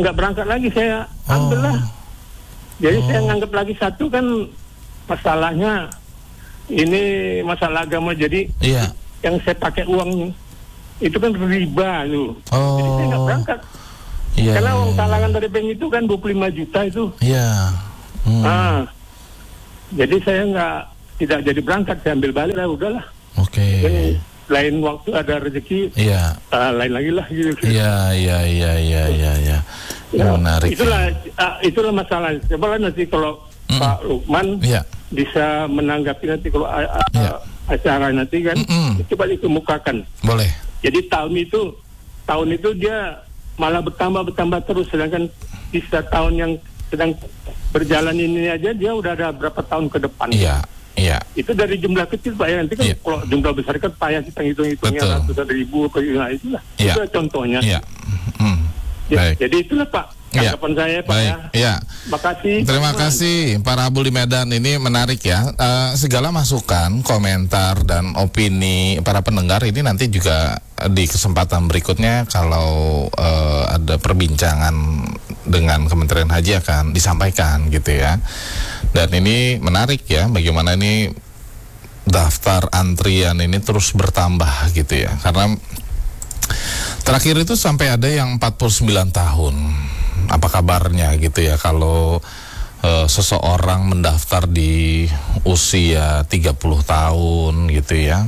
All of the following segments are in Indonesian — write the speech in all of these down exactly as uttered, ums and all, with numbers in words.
nggak berangkat lagi, saya ambil lah. Oh. Jadi Oh. saya nganggap lagi satu kan masalahnya ini masalah agama, jadi Iya. yang saya pakai uang itu kan riba tuh. Oh. Jadi saya nggak berangkat. Iya. Karena uang iya, talangan dari bank itu kan dua puluh lima juta itu. Iya. Hmm. Ah. Jadi saya nggak tidak jadi berangkat, saya ambil balik lah, udahlah. Oke. Jadi, lain waktu ada rezeki, Iya. uh, lain lagi lah gitu. Iya, iya, iya, iya, iya, iya. Ya, Menarik. itulah uh, itulah masalah. Coba nanti kalau Mm-mm. Pak Lukman Iya. bisa menanggapi nanti kalau uh, uh, Iya. acara nanti kan, Mm-mm. coba dikemukakan. Boleh. Jadi tahun itu tahun itu dia malah bertambah bertambah terus, sedangkan sisa tahun yang sedang berjalan ini aja dia udah ada berapa tahun ke depan. Iya, iya. Itu dari jumlah kecil Pak ya, nanti kan Iya. kalau jumlah besar kan payah kita hitung-hitungnya Betul. ratusan ribu apa nah, itulah. Iya. Itu contohnya. Iya. Hmm. Ya, Baik. jadi itulah Pak Iya. tanggapan saya Pak Baik. ya. Iya. Makasih. Terima kasih Pak Rabul di Medan, ini menarik ya. Eh, segala masukan, komentar dan opini para pendengar ini nanti juga di kesempatan berikutnya kalau eh, ada perbincangan dengan Kementerian Haji akan disampaikan gitu ya. Dan ini menarik ya, bagaimana ini daftar antrian ini terus bertambah gitu ya. Karena terakhir itu sampai ada yang empat puluh sembilan tahun. Apa kabarnya gitu ya kalau uh, seseorang mendaftar di usia tiga puluh tahun gitu ya,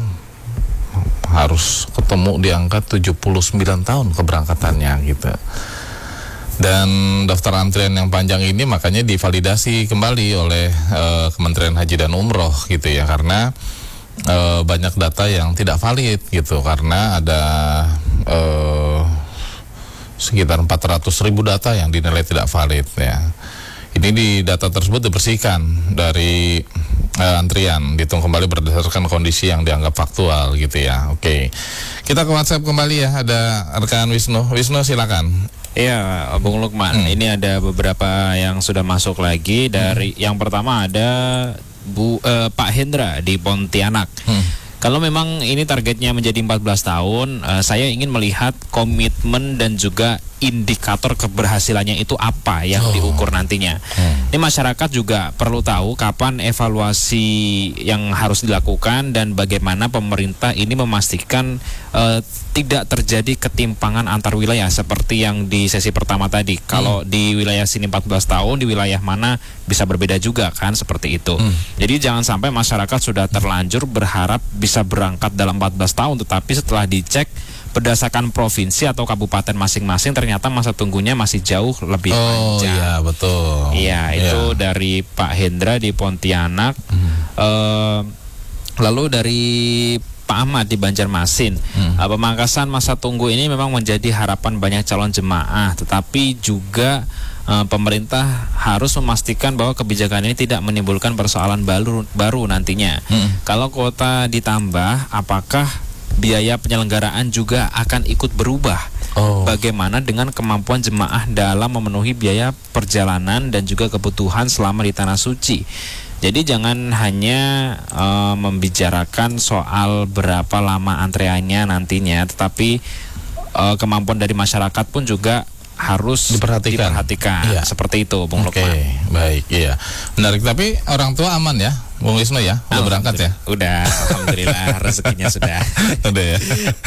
harus ketemu di angka tujuh puluh sembilan tahun keberangkatannya gitu. Dan daftar antrian yang panjang ini makanya divalidasi kembali oleh uh, Kementerian Haji dan Umroh gitu ya, karena uh, banyak data yang tidak valid gitu, karena ada uh, sekitar empat ratus ribu data yang dinilai tidak valid ya. Ini di data tersebut dibersihkan dari uh, antrian, dihitung kembali berdasarkan kondisi yang dianggap faktual gitu ya. Oke, kita ke WhatsApp kembali ya, ada rekan Wisnu. Wisnu silakan. Iya, Bung Lukman. Hmm. Ini ada beberapa yang sudah masuk lagi. Dari hmm. yang pertama ada Bu uh, Pak Hendra di Pontianak. Hmm. Kalau memang ini targetnya menjadi empat belas tahun, uh, saya ingin melihat komitmen dan juga indikator keberhasilannya itu apa yang oh. diukur nantinya. Hmm. Ini masyarakat juga perlu tahu kapan evaluasi yang harus dilakukan dan bagaimana pemerintah ini memastikan uh, tidak terjadi ketimpangan antar wilayah seperti yang di sesi pertama tadi. Hmm. Kalau di wilayah sini empat belas tahun, di wilayah mana bisa berbeda juga kan, seperti itu. Hmm. Jadi jangan sampai masyarakat sudah terlanjur berharap bisa berangkat dalam empat belas tahun, tetapi setelah dicek berdasarkan provinsi atau kabupaten masing-masing ternyata masa tunggunya masih jauh lebih oh, panjang. Oh iya betul. Iya itu ya. Dari Pak Hendra di Pontianak. Hmm. Uh, lalu dari Pak Ahmad di Banjarmasin. Hmm. Uh, pemangkasan masa tunggu ini memang menjadi harapan banyak calon jemaah, tetapi juga uh, pemerintah harus memastikan bahwa kebijakan ini tidak menimbulkan persoalan baru baru nantinya. Hmm. Kalau kuota ditambah, apakah biaya penyelenggaraan juga akan ikut berubah? Oh. Bagaimana dengan kemampuan jemaah dalam memenuhi biaya perjalanan dan juga kebutuhan selama di Tanah Suci? Jadi jangan hanya uh, membicarakan soal berapa lama antreannya nantinya, tetapi uh, kemampuan dari masyarakat pun juga harus diperhatikan, diperhatikan. Iya. Seperti itu, Bung Oke, Lukman. Baik, iya. Menarik, tapi orang tua aman ya, Bung Wisnu ya? Udah berangkat ya? Udah, alhamdulillah rezekinya sudah. Udah ya.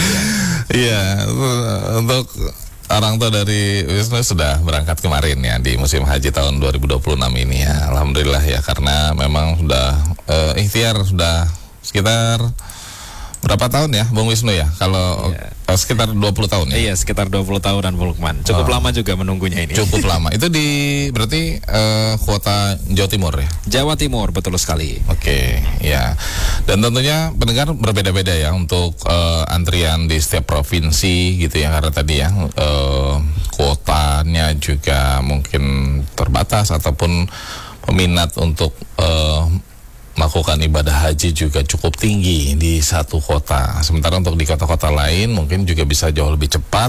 Iya, untuk orang tua dari Wisnu sudah berangkat kemarin ya di musim haji tahun dua ribu dua puluh enam ini ya. Alhamdulillah ya, karena memang sudah uh, ikhtiar sudah sekitar berapa tahun ya, Bung Wisnu ya? Kalau iya. oh, sekitar dua puluh tahun ya? Iya, sekitar dua puluh tahunan, Bung Lukman. Cukup oh. lama juga menunggunya ini. Cukup lama. Itu di berarti uh, kuota Jawa Timur ya? Jawa Timur, betul sekali. Oke, ya. Dan tentunya pendengar berbeda-beda ya untuk uh, antrian di setiap provinsi gitu ya, karena tadi ya uh, kuotanya juga mungkin terbatas ataupun peminat untuk uh, melakukan ibadah haji juga cukup tinggi di satu kota. Sementara untuk di kota-kota lain mungkin juga bisa jauh lebih cepat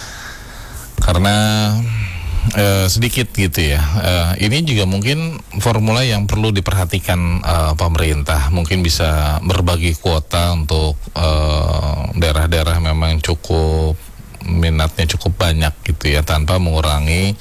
karena eh, sedikit gitu ya. Eh, ini juga mungkin formula yang perlu diperhatikan eh, pemerintah. Mungkin bisa berbagi kuota untuk eh, daerah-daerah memang cukup minatnya cukup banyak gitu ya, tanpa mengurangi